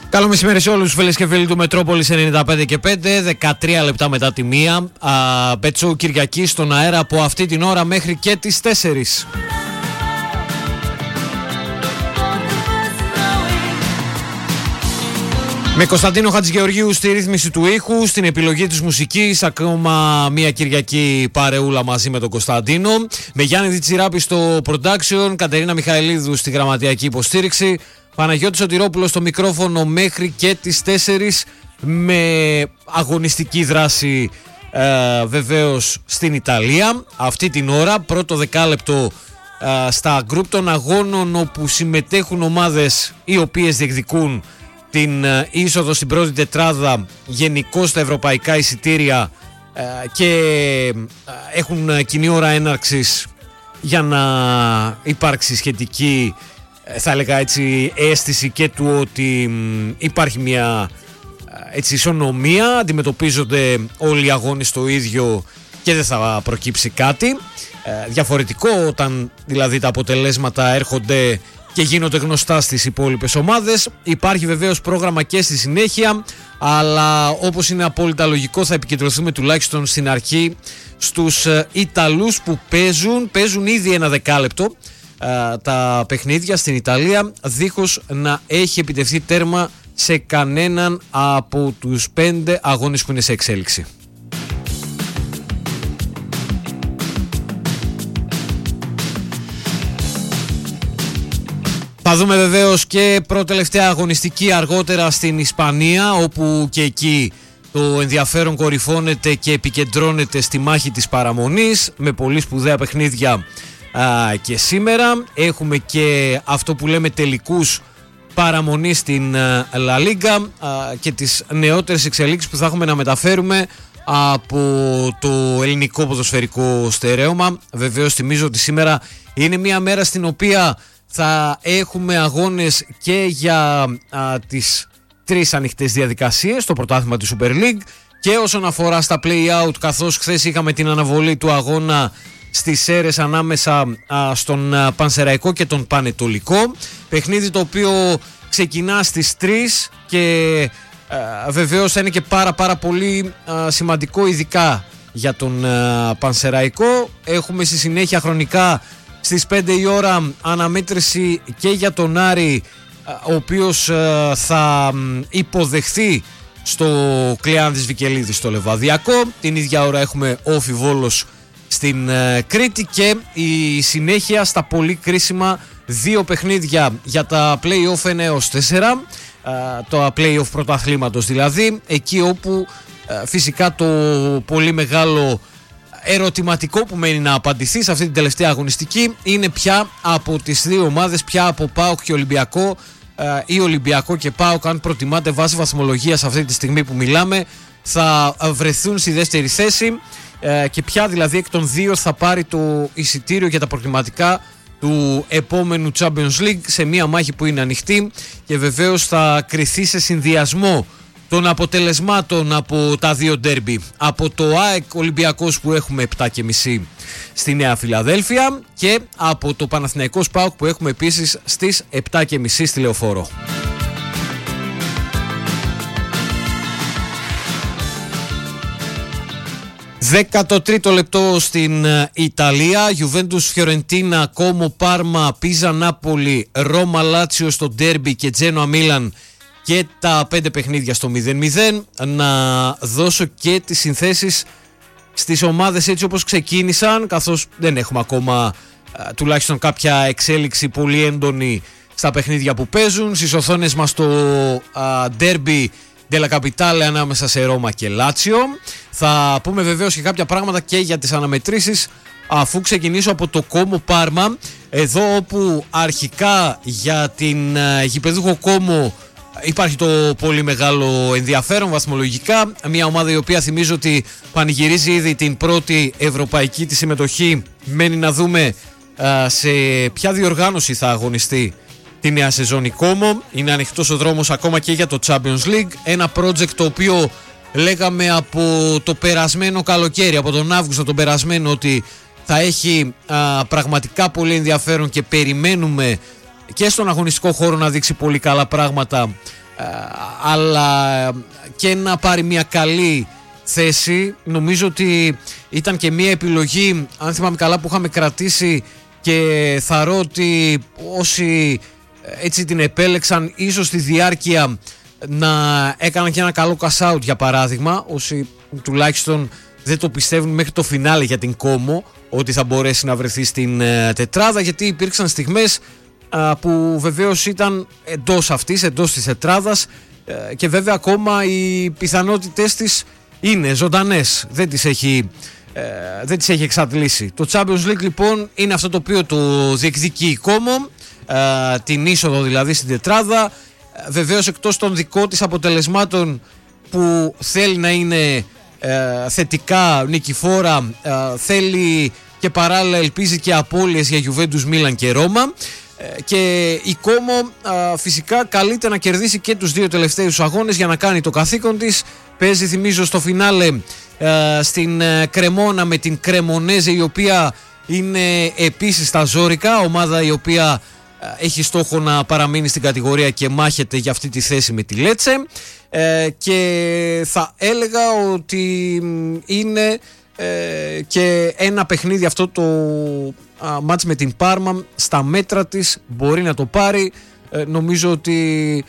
Καλό μεσημέρι σε όλους τους φίλες και φίλοι του Μετρόπολης 95 και 5, 13 λεπτά μετά τη 1. Πέτσο Κυριακή στον αέρα από αυτή την ώρα μέχρι και τις 4. Με Κωνσταντίνο Χατζηγεωργίου στη ρύθμιση του ήχου, στην επιλογή της μουσικής, ακόμα μια Κυριακή παρεούλα μαζί με τον Κωνσταντίνο. Με Γιάννη Διτσιράπη στο production, Κατερίνα Μιχαηλίδου στη γραμματιακή υποστήριξη, Παναγιώτη Σωτηρόπουλο στο μικρόφωνο μέχρι και τις 4, με αγωνιστική δράση βεβαίως στην Ιταλία. Αυτή την ώρα, πρώτο δεκάλεπτο στα γκρουπ των αγώνων, όπου συμμετέχουν ομάδες οι οποίες διεκδικούν την είσοδο στην πρώτη τετράδα γενικώς στα ευρωπαϊκά εισιτήρια και έχουν κοινή ώρα έναρξης για να υπάρξει σχετική, θα έλεγα έτσι, αίσθηση και του ότι υπάρχει μια έτσι ισονομία, αντιμετωπίζονται όλοι οι αγώνες το ίδιο και δεν θα προκύψει κάτι διαφορετικό όταν δηλαδή τα αποτελέσματα έρχονται και γίνονται γνωστά στις υπόλοιπες ομάδες. Υπάρχει βεβαίως πρόγραμμα και στη συνέχεια, αλλά όπως είναι απόλυτα λογικό θα επικεντρωθούμε τουλάχιστον στην αρχή στους Ιταλούς που παίζουν ήδη ένα δεκάλεπτο τα παιχνίδια στην Ιταλία, δίχως να έχει επιτευχθεί τέρμα σε κανέναν από τους 5 αγώνες που είναι σε εξέλιξη. Θα δούμε βεβαίως και προτελευταία αγωνιστική αργότερα στην Ισπανία, όπου και εκεί το ενδιαφέρον κορυφώνεται και επικεντρώνεται στη μάχη της παραμονής, με πολύ σπουδαία παιχνίδια και σήμερα. Έχουμε και αυτό που λέμε τελικούς παραμονή στην La Liga και τις νεότερες εξελίξεις που θα έχουμε να μεταφέρουμε από το ελληνικό ποδοσφαιρικό στερέωμα. Βεβαίως θυμίζω ότι σήμερα είναι μια μέρα στην οποία θα έχουμε αγώνες και για τις 3 ανοιχτές διαδικασίες, το πρωτάθλημα της Super League και όσον αφορά στα play-out, καθώς χθες είχαμε την αναβολή του αγώνα στις Σέρρες ανάμεσα στον Πανσεραϊκό και τον Πανετολικό. Παιχνίδι το οποίο ξεκινά στις 3 και βεβαίως θα είναι και πάρα πολύ σημαντικό, ειδικά για τον Πανσεραϊκό. Έχουμε στη συνέχεια χρονικά στις 5 η ώρα αναμέτρηση και για τον Άρη, ο οποίος θα υποδεχθεί στο Κλεάνθης Βικελίδη στο Λεβαδιακό. Την ίδια ώρα έχουμε Όφι Βόλος στην Κρήτη και η συνέχεια στα πολύ κρίσιμα 2 παιχνίδια για τα play-off 1 έως 4, το play-off πρωταθλήματος δηλαδή, εκεί όπου φυσικά το πολύ μεγάλο ερωτηματικό που μένει να απαντηθεί σε αυτή την τελευταία αγωνιστική είναι ποια από τις 2 ομάδες, ποια από ΠΑΟΚ και Ολυμπιακό ή Ολυμπιακό και ΠΑΟΚ, αν προτιμάτε βάσει βαθμολογίας αυτή τη στιγμή που μιλάμε, θα βρεθούν στη δεύτερη θέση και ποια δηλαδή εκ των 2 θα πάρει το εισιτήριο για τα προκριματικά του επόμενου Champions League, σε μια μάχη που είναι ανοιχτή και βεβαίως θα κριθεί σε συνδυασμό των αποτελεσμάτων από τα 2 ντέρμπι, από το ΑΕΚ Ολυμπιακός που έχουμε 7.30 στη Νέα Φιλαδέλφια και από το Παναθηναϊκός ΠΑΟΚ που έχουμε επίσης στις 7.30 στη Λεωφόρο. 13ο λεπτό στην Ιταλία. Juventus Φιωρεντίνα, Κόμο Πάρμα, Πίζα Νάπολη, Ρώμα Λάτσιο στο ντέρμπι και Τζένοα Μίλαν και τα 5 παιχνίδια στο 0-0. Να δώσω και τις συνθέσεις στις ομάδες έτσι όπως ξεκίνησαν, καθώς δεν έχουμε ακόμα τουλάχιστον κάποια εξέλιξη πολύ έντονη στα παιχνίδια που παίζουν. Στις οθόνες μας το ντέρμπι Della Capitale ανάμεσα σε Ρώμα και Λάτσιο. Θα πούμε βεβαίως και κάποια πράγματα και για τις αναμετρήσεις, αφού ξεκινήσω από το Κόμο Πάρμα, εδώ όπου αρχικά για την γηπεδούχο Κόμο υπάρχει το πολύ μεγάλο ενδιαφέρον βαθμολογικά. Μια ομάδα η οποία θυμίζω ότι πανηγυρίζει ήδη την πρώτη ευρωπαϊκή της συμμετοχή. Μένει να δούμε σε ποια διοργάνωση θα αγωνιστεί τη νέα σεζόν η Κόμο. Είναι ανοιχτός ο δρόμος ακόμα και για το Champions League. Ένα project το οποίο λέγαμε από το περασμένο καλοκαίρι, από τον Αύγουστο τον περασμένο, ότι θα έχει πραγματικά πολύ ενδιαφέρον και περιμένουμε και στον αγωνιστικό χώρο να δείξει πολύ καλά πράγματα αλλά και να πάρει μια καλή θέση. Νομίζω ότι ήταν και μια επιλογή, αν θυμάμαι καλά, που είχαμε κρατήσει και θαρώ ότι όσοι έτσι την επέλεξαν ίσως στη διάρκεια να έκαναν και ένα καλό cash out, για παράδειγμα, όσοι τουλάχιστον δεν το πιστεύουν μέχρι το φινάλε για την Κόμο ότι θα μπορέσει να βρεθεί στην τετράδα, γιατί υπήρξαν στιγμές που βεβαίως ήταν εντός της τετράδας και βέβαια ακόμα οι πιθανότητες της είναι ζωντανές, δεν τις έχει εξαντλήσει. Το Champions League λοιπόν είναι αυτό το οποίο το διεκδικεί η Κόμο, την είσοδο δηλαδή στην τετράδα. Βεβαίως εκτός των δικών της αποτελεσμάτων που θέλει να είναι θετικά, νικηφόρα, θέλει και παράλληλα ελπίζει και απώλειες για Juventus, Μίλαν και Ρώμα, και η Κόμο φυσικά καλείται να κερδίσει και τους δύο τελευταίους αγώνες για να κάνει το καθήκον της. Παίζει, θυμίζω, στο φινάλε στην Κρεμόνα με την Κρεμονέζε, η οποία είναι επίσης στα ζόρικα, ομάδα η οποία έχει στόχο να παραμείνει στην κατηγορία και μάχεται για αυτή τη θέση με τη Λέτσε, και θα έλεγα ότι είναι και ένα παιχνίδι αυτό το μάτς με την Πάρμα στα μέτρα της, μπορεί να το πάρει. Νομίζω ότι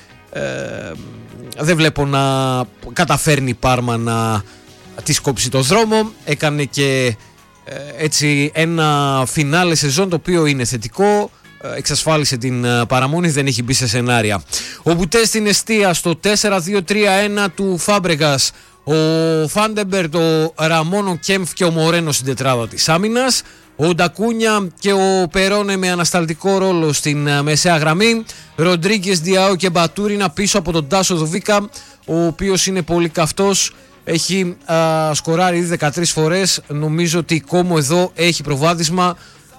δεν βλέπω να καταφέρνει η Πάρμα να της κόψει το δρόμο. Έκανε και έτσι ένα φινάλε σεζόν το οποίο είναι θετικό, εξασφάλισε την παραμονή, δεν έχει μπει σε σενάρια. Ο Μπουτέ στην εστία στο 4-2-3-1 του Φάμπρεγκας, ο Φάντεμπερτ, ο Ραμόν, ο Κέμφ και ο Μορένο στην τετράδα της άμυνας, ο Ντακούνια και ο Περόνε με ανασταλτικό ρόλο στην μεσαία γραμμή, Ροντρίγκες, Διάο και Μπατούρινα πίσω από τον Τάσο Δουβίκα, ο οποίος είναι πολύ καυτός, έχει σκοράρει ήδη 13 φορές. Νομίζω ότι η Κόμο εδώ έχει προβάδισμα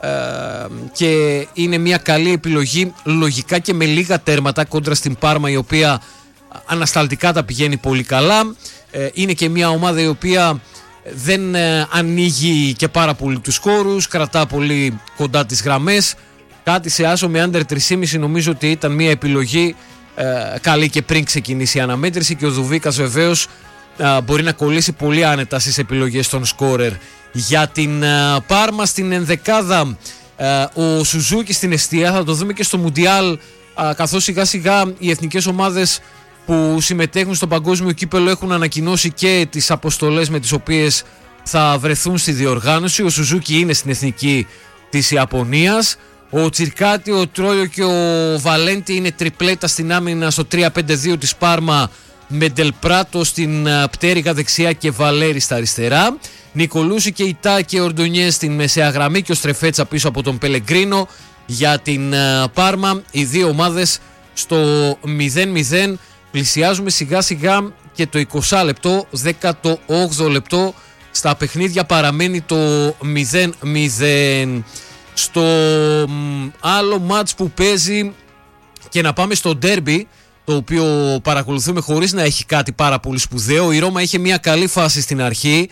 και είναι μια καλή επιλογή, λογικά και με λίγα τέρματα κόντρα στην Πάρμα, η οποία ανασταλτικά τα πηγαίνει πολύ καλά. Είναι και μια ομάδα η οποία δεν ανοίγει και πάρα πολύ τους χώρους, κρατά πολύ κοντά τις γραμμές. Κάτι σε άσο με under 3,5 νομίζω ότι ήταν μια επιλογή καλή και πριν ξεκινήσει η αναμέτρηση, και ο Δουβίκας βεβαίως μπορεί να κολλήσει πολύ άνετα στις επιλογές των σκόρερ. Για την Πάρμα στην ενδεκάδα ο Σουζούκι στην εστία, θα το δούμε και στο Μουντιάλ, καθώς σιγά σιγά οι εθνικές ομάδες που συμμετέχουν στο παγκόσμιο κύπελο έχουν ανακοινώσει και τις αποστολές με τις οποίες θα βρεθούν στη διοργάνωση. Ο Σουζούκι είναι στην εθνική της Ιαπωνίας, ο Τσιρκάτι, ο Τρόιο και ο Βαλέντι είναι τριπλέτα στην άμυνα στο 3-5-2 της Πάρμα, με Ντελπράτο στην πτέρυγα δεξιά και Βαλέρη στα αριστερά, Νικολούση και Ιτά και Ορντονιέ στην μεσαία γραμμή και ο Στρεφέτσα πίσω από τον Πελεγκρίνο. Για την Πάρμα οι δύο ομάδες στο 0-0, πλησιάζουμε σιγά σιγά και το 20 λεπτό, 18 λεπτό, στα παιχνίδια παραμένει το 0-0. Στο άλλο μάτς που παίζει, και να πάμε στο ντέρμπι, το οποίο παρακολουθούμε χωρίς να έχει κάτι πάρα πολύ σπουδαίο. Η Ρώμα είχε μια καλή φάση στην αρχή,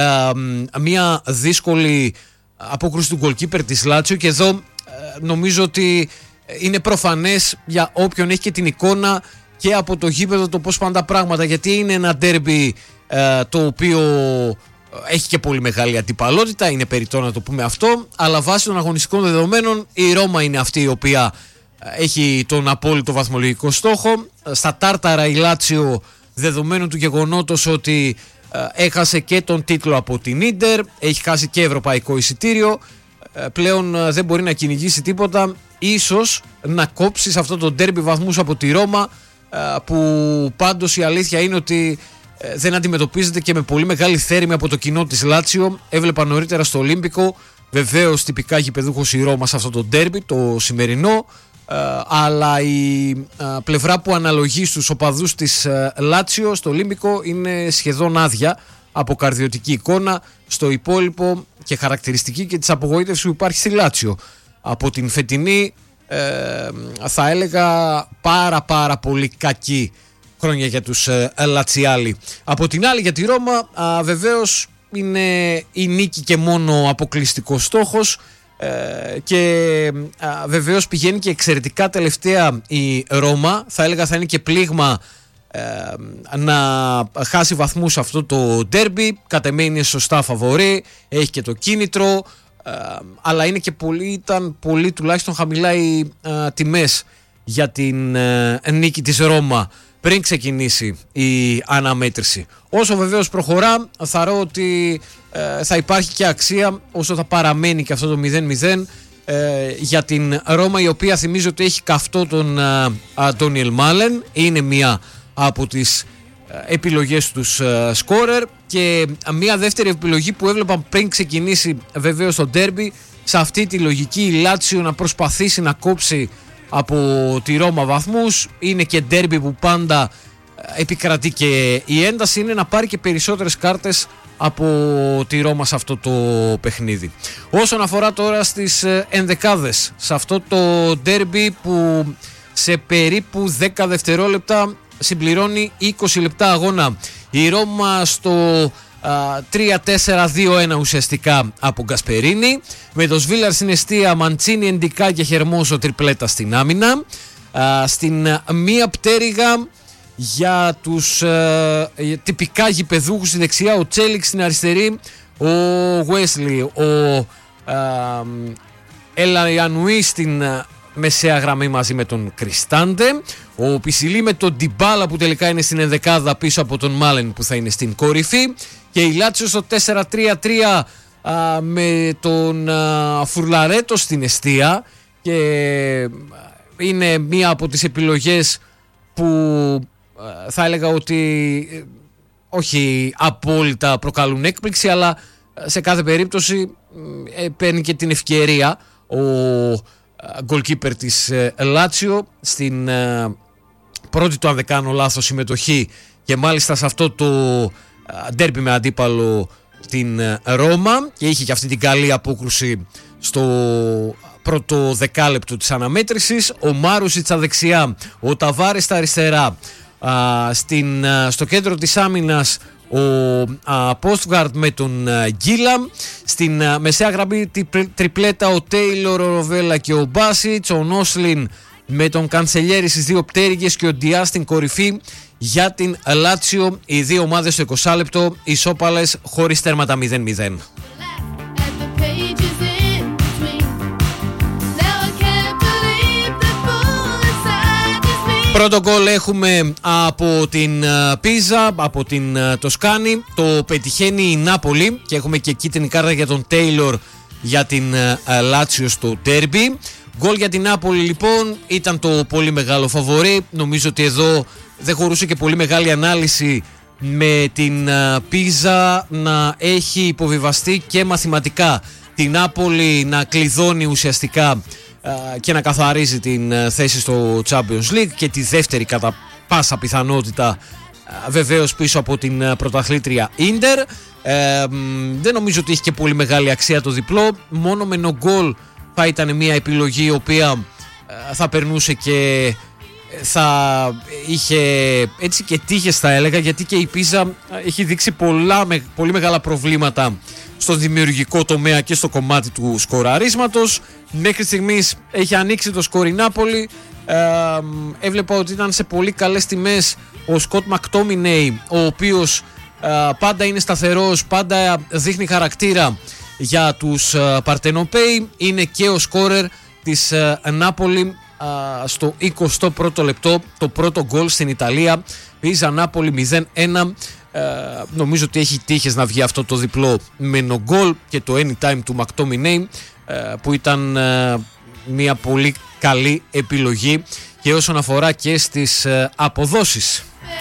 μια δύσκολη απόκρουση του γκολκίπερ της Λάτσιο, και εδώ νομίζω ότι είναι προφανές για όποιον έχει και την εικόνα και από το γήπεδο το πώς πάνε τα πράγματα, γιατί είναι ένα ντέρμπι το οποίο έχει και πολύ μεγάλη αντιπαλότητα, είναι περιττό να το πούμε αυτό, αλλά βάσει των αγωνιστικών δεδομένων η Ρώμα είναι αυτή η οποία έχει τον απόλυτο βαθμολογικό στόχο. Στα τάρταρα η Λάτσιο, δεδομένου του γεγονότος ότι έχασε και τον τίτλο από την Ίντερ, έχει χάσει και ευρωπαϊκό εισιτήριο, πλέον δεν μπορεί να κυνηγήσει τίποτα, ίσως να κόψει σε αυτό το ντέρμπι βαθμούς από τη Ρώμα, που πάντως η αλήθεια είναι ότι δεν αντιμετωπίζεται και με πολύ μεγάλη θέρμη από το κοινό της Λάτσιο. Έβλεπα νωρίτερα στο Ολύμπικο, βεβαίως τυπικά γηπεδούχος η Ρώμα σε αυτό το ντέρμπι το σημερινό, αλλά η πλευρά που αναλογεί στους οπαδούς της Λάτσιο στο Ολύμπικο είναι σχεδόν άδεια από καρδιωτική εικόνα. Στο υπόλοιπο και χαρακτηριστική και της απογοήτευσης που υπάρχει στη Λάτσιο από την φετινή, θα έλεγα πάρα πολύ κακή χρόνια για τους Λατσιάλοι. Από την άλλη, για τη Ρώμα βεβαίως είναι η νίκη και μόνο αποκλειστικός στόχος. και βεβαίως πηγαίνει και εξαιρετικά τελευταία η Ρώμα. Θα έλεγα θα είναι και πλήγμα να χάσει βαθμούς αυτό το ντέρμπι. Κατ' εμέ είναι σωστά φαβορί, έχει και το κίνητρο, αλλά είναι και ήταν πολύ τουλάχιστον χαμηλά οι τιμές για την νίκη της Ρώμα πριν ξεκινήσει η αναμέτρηση. Όσο βεβαίως προχωρά, θα ρω ότι θα υπάρχει και αξία όσο θα παραμένει και αυτό το 0-0 για την Ρώμα, η οποία θυμίζω ότι έχει καυτό τον Ντόνιελ Μάλεν. Είναι μία από τις επιλογές τους σκόρερ, και μία δεύτερη επιλογή που έβλεπα πριν ξεκινήσει βεβαίως το ντέρμπι, σε αυτή τη λογική η Λάτσιο να προσπαθήσει να κόψει από τη Ρώμα βαθμούς. Είναι και ντέρμπι που πάντα επικρατεί και η ένταση, είναι να πάρει και περισσότερες κάρτες από τη Ρώμα σε αυτό το παιχνίδι. Όσον αφορά τώρα στις ενδεκάδες, σε αυτό το ντέρμπι που σε περίπου 10 δευτερόλεπτα συμπληρώνει 20 λεπτά αγώνα, η Ρώμα στο 3-4-2-1 ουσιαστικά από Γκασπερίνη, με το Σβίλαρ στην εστία, Μαντσίνι, Εντικά και Χερμόζο τριπλέτα στην άμυνα. Στην μία πτέρυγα για τους τυπικά γηπεδούχους στη δεξιά, ο Τσέλικ στην αριστερή, ο Γουέσλι, ο Ελαϊανουή στην μεσαία γραμμή μαζί με τον Κριστάντε, ο Πισιλί με τον Ντιμπάλα που τελικά είναι στην ενδεκάδα πίσω από τον Μάλεν που θα είναι στην κορυφή, και η Λάτσιο στο 4-3-3 με τον Φουρλαρέτο στην εστία, και είναι μία από τις επιλογές που θα έλεγα ότι όχι απόλυτα προκαλούν έκπληξη, αλλά σε κάθε περίπτωση παίρνει και την ευκαιρία ο goalkeeper της Λάτσιο στην πρώτη του, αν δεν κάνω λάθος, συμμετοχή, και μάλιστα σε αυτό το ντέρμπι με αντίπαλο την Ρώμα, και είχε και αυτή την καλή απόκρουση στο πρώτο δεκάλεπτο της αναμέτρησης. Ο Μάρουσιτς στα δεξιά, ο Ταβάρες στα αριστερά, στο κέντρο της άμυνας ο Πόστγκαρντ με τον Γκίλαμ, στην μεσαία γραμμή τριπλέτα ο Τέιλορ, ο Ροβέλα και ο Μπάσιτς, ο Νόσλιν με τον Κανσελιέρη στις δύο πτέρυγες και ο Ντιά στην κορυφή για την Λάτσιο. Οι δύο ομάδες στο 20 λεπτό ισόπαλες χωρίς τέρματα 0-0. Πρώτο γκολ έχουμε από την Πίζα, από την Τοσκάνη. Το πετυχαίνει η Νάπολη και έχουμε και κίτρινη κάρτα για τον Τέιλορ για την Λάτσιο στο ντέρμπι. Γκολ για την Νάπολη λοιπόν, ήταν το πολύ μεγάλο φαβορί. Νομίζω ότι εδώ δεν χωρούσε και πολύ μεγάλη ανάλυση με την Πίζα να έχει υποβιβαστεί και μαθηματικά. Την Νάπολη να κλειδώνει ουσιαστικά και να καθαρίζει την θέση στο Champions League, και τη δεύτερη κατά πάσα πιθανότητα βεβαίως πίσω από την πρωταθλήτρια Ίντερ. Δεν νομίζω ότι έχει και πολύ μεγάλη αξία το διπλό. Μόνο με no goal θα ήταν μια επιλογή η οποία θα περνούσε και θα είχε έτσι και τύχες, θα έλεγα, γιατί και η Πίζα έχει δείξει πολύ μεγάλα προβλήματα στο δημιουργικό τομέα και στο κομμάτι του σκοραρίσματος. Μέχρι στιγμής έχει ανοίξει το σκορ η Νάπολη. Έβλεπα ότι ήταν σε πολύ καλές τιμές ο Σκοτ Μακτόμινεϊ, ο οποίος πάντα είναι σταθερός, πάντα δείχνει χαρακτήρα για τους Παρτενοπαίοι. Είναι και ο σκόρερ της Νάπολη στο 21ο λεπτό, το πρώτο γκολ στην Ιταλία. Πίζα Νάπολη 0-1. Νομίζω ότι έχει τύχες να βγει αυτό το διπλό με no goal και το anytime του Μακτόμινεϊ, που ήταν μια πολύ καλή επιλογή και όσον αφορά και στις αποδόσεις.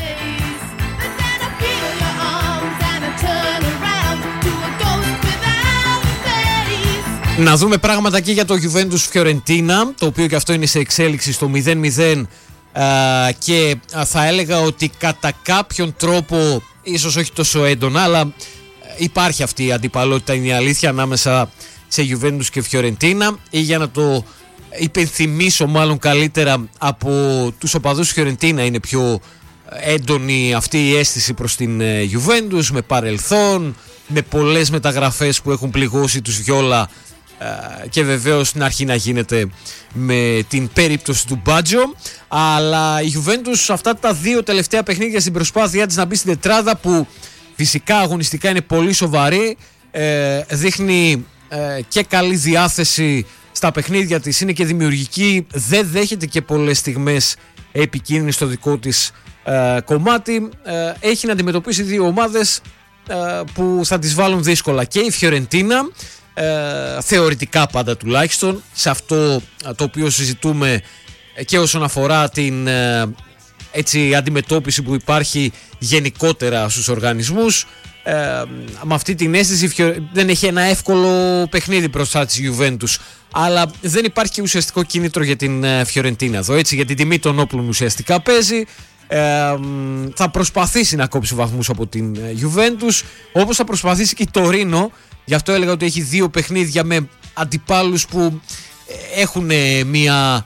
Να δούμε πράγματα και για το Juventus Fiorentina, το οποίο και αυτό είναι σε εξέλιξη στο 0-0, και θα έλεγα ότι κατά κάποιον τρόπο, ίσως όχι τόσο έντονα, αλλά υπάρχει αυτή η αντιπαλότητα, είναι η αλήθεια, ανάμεσα σε Juventus και Fiorentina. Ή για να το υπενθυμίσω μάλλον καλύτερα, από τους οπαδούς Fiorentina είναι πιο έντονη αυτή η αίσθηση προς την Juventus, με παρελθόν, με πολλές μεταγραφές που έχουν πληγώσει τους Βιόλα και βεβαίως στην αρχή να γίνεται με την περίπτωση του Μπάτζο, αλλά η Juventus αυτά τα 2 τελευταία παιχνίδια στην προσπάθειά της να μπει στην τετράδα, που φυσικά αγωνιστικά είναι πολύ σοβαρή, δείχνει και καλή διάθεση στα παιχνίδια της, είναι και δημιουργική, δεν δέχεται και πολλές στιγμές επικίνδυνη στο δικό της κομμάτι. Έχει να αντιμετωπίσει 2 ομάδες που θα τις βάλουν δύσκολα, και η Φιωρεντίνα, θεωρητικά πάντα τουλάχιστον, σε αυτό το οποίο συζητούμε και όσον αφορά την αντιμετώπιση που υπάρχει γενικότερα στους οργανισμούς. Με αυτή την αίσθηση δεν έχει ένα εύκολο παιχνίδι μπροστά της Juventus, αλλά δεν υπάρχει και ουσιαστικό κίνητρο για την Φιωρεντίνα εδώ, έτσι, για την τιμή των όπλων ουσιαστικά παίζει. Θα προσπαθήσει να κόψει βαθμούς από την Juventus, όπως θα προσπαθήσει και η Τορίνο. Γι' αυτό έλεγα ότι έχει 2 παιχνίδια με αντιπάλους που έχουν μια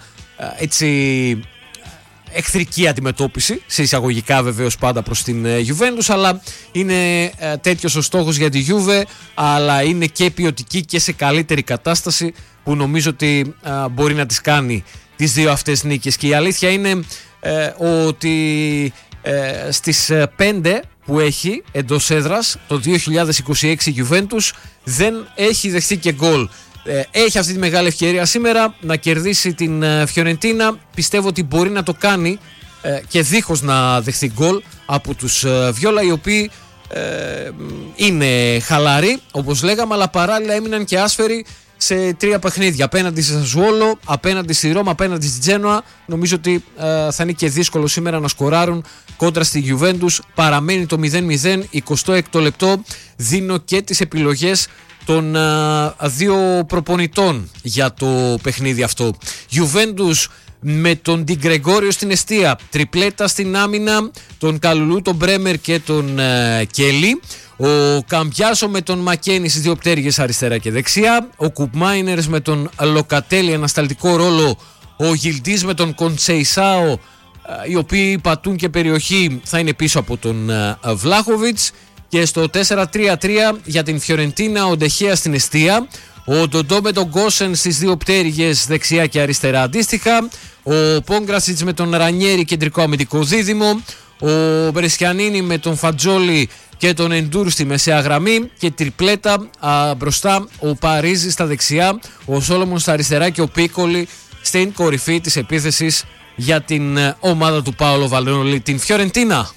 εχθρική αντιμετώπιση, σε εισαγωγικά βεβαίως πάντα προς την Juventus, αλλά είναι τέτοιος ο στόχος για τη Juve, αλλά είναι και ποιοτική και σε καλύτερη κατάσταση, που νομίζω ότι μπορεί να τις κάνει τις 2 αυτές νίκες. Και η αλήθεια είναι ότι στις 5 που έχει εντός έδρας το 2026 Juventus δεν έχει δεχθεί και γκολ. Έχει αυτή τη μεγάλη ευκαιρία σήμερα να κερδίσει την Φιωρεντίνα. Πιστεύω ότι μπορεί να το κάνει και δίχως να δεχθεί γκολ από τους Βιόλα, οι οποίοι είναι χαλαροί όπως λέγαμε, αλλά παράλληλα έμειναν και άσφαιροι σε 3 παιχνίδια, απέναντι στη Σασουόλο, απέναντι στη Ρώμα, απέναντι στη Τζένοα. Νομίζω ότι θα είναι και δύσκολο σήμερα να σκοράρουν κόντρα στη Juventus. Παραμένει το 0-0, 26ο λεπτό. Δίνω και τις επιλογές των 2 προπονητών για το παιχνίδι αυτό. Juventus με τον Ντι Γκρεγόριο στην εστία, τριπλέτα στην άμυνα, τον Καλουλού, τον Μπρέμερ και τον Κέλι. Ο Καμπιάσο με τον Μακένι στις 2 πτέρυγες αριστερά και δεξιά. Ο Κουπμάινερς με τον Λοκατέλη, ανασταλτικό ρόλο. Ο Γιλντής με τον Κοντσεϊσάο, οι οποίοι πατούν και περιοχή, θα είναι πίσω από τον Βλάχοβιτς. Και στο 4-3-3 για την Φιωρεντίνα, ο Ντεχέα στην εστία. Ο Ντοντό με τον Γκόσεν στις 2 πτέρυγες δεξιά και αριστερά αντίστοιχα. Ο Πόγκρασιτς με τον Ρανιέρι, κεντρικό αμυντικό δίδυμο. Ο Μπρεσιανίνη με τον Φατζόλι και τον Εντούρ στη μεσαία γραμμή. Και τριπλέτα μπροστά, ο Παρίζη στα δεξιά, ο Σόλομον στα αριστερά και ο Πίκολι στην κορυφή της επίθεσης για την ομάδα του Πάολο Βαλένολη, την Φιωρεντίνα.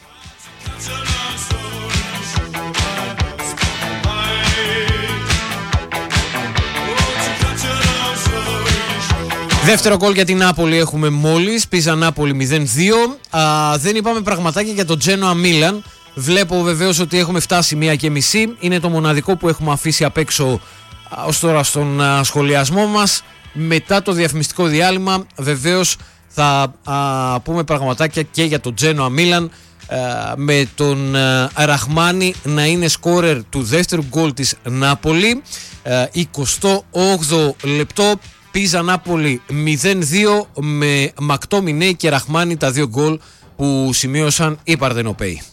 Δεύτερο γκολ για την Νάπολη έχουμε μόλις, Πίζα Νάπολη 0-2. Δεν είπαμε πραγματάκια για το Τζένοα Μίλαν. Βλέπω βεβαίως ότι έχουμε φτάσει 1:30. Είναι το μοναδικό που έχουμε αφήσει απ' έξω ως τώρα στον σχολιασμό μας. Μετά το διαφημιστικό διάλειμμα βεβαίως θα πούμε πραγματάκια και για το Τζένοα Μίλαν, με τον Ραχμάνι να είναι σκόρερ του δεύτερου γκολ της Νάπολη. 28ο λεπτό, Πίζα Νάπολη 0-2 με Μακτόμινέι και Ραχμάνι τα 2 γκολ που σημείωσαν οι Παρθενοπαίοι.